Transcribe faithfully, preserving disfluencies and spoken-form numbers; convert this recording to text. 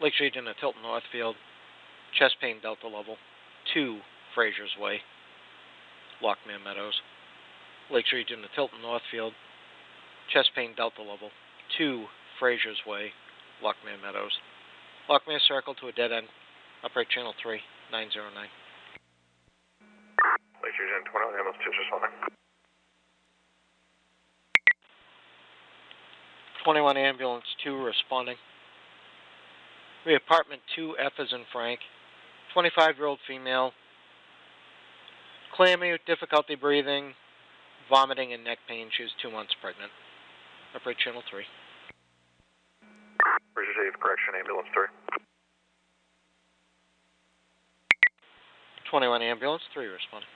Lakes Region of Tilton Northfield, chest pain delta level two, Fraser's Way, Lockmere Meadows. Lakes Region of Tilton Northfield, chest pain delta level two, Fraser's Way, Lockmere Meadows. Lockmere Circle to a dead end, upright channel three, nine zero nine. Lakes Region twenty-one, ambulance two, responding. twenty-one ambulance two responding. We apartment two, F as in Frank, twenty-five-year-old female, clammy with difficulty breathing, vomiting and neck pain. She was two months pregnant. Upright channel three. Bridges eighth correction, ambulance three. twenty-one ambulance three responding.